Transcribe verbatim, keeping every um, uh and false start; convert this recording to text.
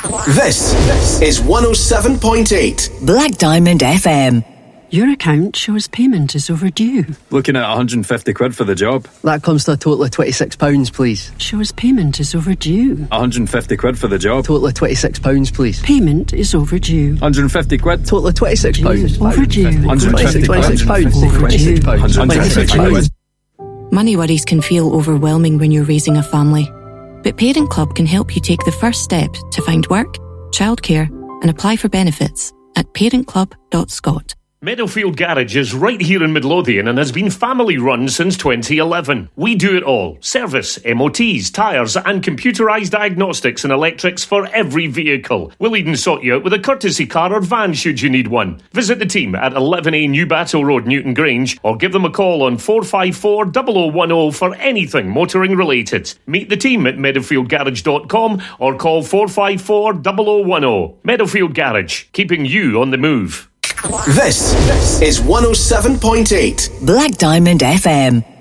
This is one oh seven point eight Black Diamond F M. Your account shows payment is overdue. Looking at one hundred fifty quid for the job. That comes to a total of twenty-six pounds, please. Shows payment is overdue. one hundred fifty quid for the job. Total of twenty-six pounds, please. Payment is overdue. one hundred fifty quid. Total of twenty-six pounds. Overdue. one hundred fifty twenty-six pounds. Overdue. twenty-six pounds. one hundred fifty quid. Money worries can feel overwhelming when you're raising a family. But Parent Club can help you take the first step to find work, childcare, and apply for benefits at parent club dot scot. Meadowfield Garage is right here in Midlothian and has been family run since twenty eleven. We do it all. Service, M O Ts, tyres and computerised diagnostics and electrics for every vehicle. We'll even sort you out with a courtesy car or van should you need one. Visit the team at eleven A New Battle Road, Newton Grange, or give them a call on four five four, zero zero one zero for anything motoring related. Meet the team at meadowfield garage dot com or call four five four, zero zero one zero. Meadowfield Garage, keeping you on the move. This is one oh seven point eight Black Diamond F M.